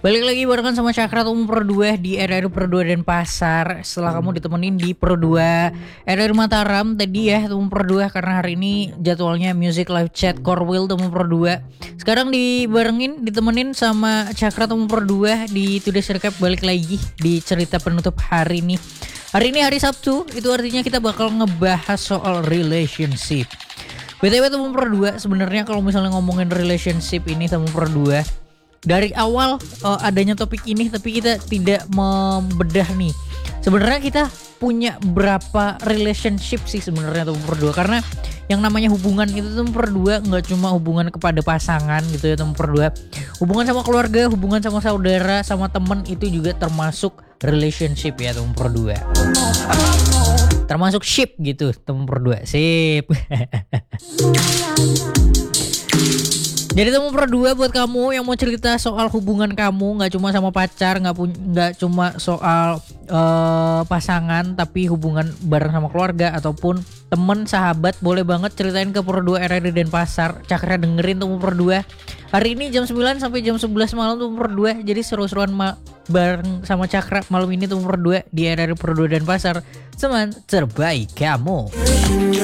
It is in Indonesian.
Balik lagi barengan sama Cakra Tumum Pro 2 di RRI Pro 2 Denpasar. Setelah kamu ditemenin di Pro 2 RRI Mataram tadi ya Tumum Pro 2, karena hari ini jadwalnya Music Live Chat Core Wheel Tumum Pro 2. Sekarang ditemenin sama Cakra Tumum Pro 2 di Today's Recap, balik lagi di cerita penutup hari ini. Hari ini hari Sabtu, itu artinya kita bakal ngebahas soal relationship. BTW Tumum Pro 2, sebenarnya kalau misalnya ngomongin relationship ini Tumum Pro 2, dari awal adanya topik ini, tapi kita tidak membedah nih. Sebenarnya kita punya berapa relationship sih sebenarnya Tumum Pro 2, karena yang namanya hubungan itu Tumum Pro 2 nggak cuma hubungan kepada pasangan gitu ya Tumum Pro 2. Hubungan sama keluarga, hubungan sama saudara, sama temen itu juga termasuk relationship ya Tumum Pro 2. Termasuk ship gitu Tumum Pro 2. Sip. Jadi Tumum Pro 2 buat kamu yang mau cerita soal hubungan kamu, nggak cuma sama pacar, nggak cuma soal pasangan, tapi hubungan bareng sama keluarga ataupun temen, sahabat, boleh banget ceritain ke Pro 2 RRI Denpasar. Cakra dengerin Tumum Pro 2. Hari ini jam 9 sampai jam 11 malam Tumum Pro 2. Jadi seru-seruan bareng sama Cakra malam ini Tumum Pro 2 di RRI Pro 2 Denpasar. Teman terbaik kamu.